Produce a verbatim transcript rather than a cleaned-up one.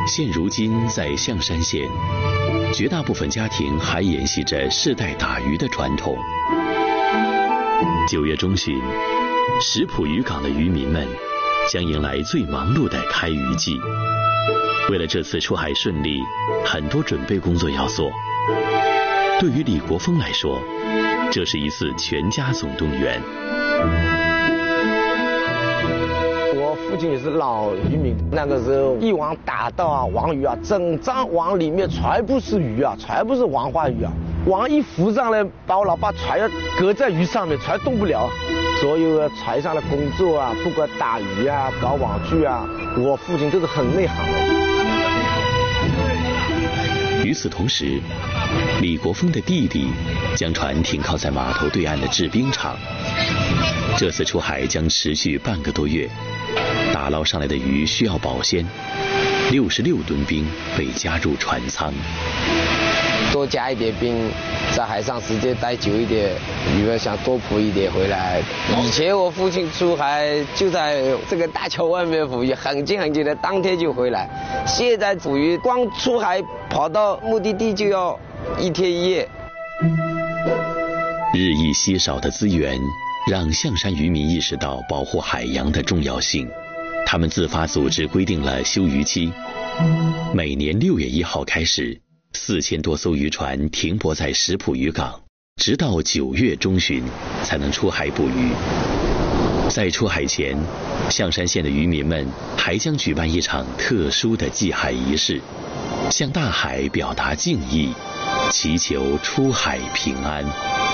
现如今在象山县，绝大部分家庭还沿袭着世代打鱼的传统。九月中旬，石浦渔港的渔民们将迎来最忙碌的开渔季。为了这次出海顺利，很多准备工作要做。对于李国峰来说，这是一次全家总动员。 我父亲也是老渔民，那个时候一网打到啊，网鱼啊，整张网里面全部是鱼啊，全部是王花鱼啊。网一浮上来，把我老爸船要搁在鱼上面，船动不了。所有的船上的工作啊，不管打鱼啊、搞网具啊，我父亲都是很内行的。 与此同时，李国峰的弟弟将船停靠在码头对岸的制冰厂。这次出海将持续半个多月，打捞上来的鱼需要保鲜，六十六吨冰被加入船舱。 多加一点冰，在海上时间待久一点，鱼们想多捕一点回来。以前我父亲出海就在这个大桥外面捕鱼，很近很近的，当天就回来。现在捕鱼光出海跑到目的地就要一天一夜。 日益稀少的资源让象山渔民意识到保护海洋的重要性，他们自发组织规定了休渔期，每年六月一号开始，四千多艘渔船停泊在石浦渔港，直到九月中旬才能出海捕鱼。在出海前，象山县的渔民们还将举办一场特殊的祭海仪式，向大海表达敬意，祈求出海平安。